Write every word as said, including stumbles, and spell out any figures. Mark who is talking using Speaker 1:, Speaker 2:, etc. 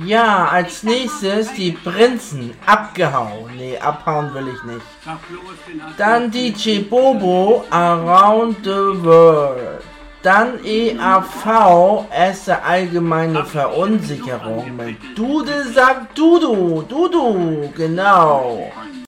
Speaker 1: Ja, als nächstes die Prinzen. Abgehauen. Nee, abhauen will ich nicht. Dann D J Bobo, Around the World. Dann E A V, erste allgemeine Verunsicherung mit Dude sagt Dudu. Dudu, genau.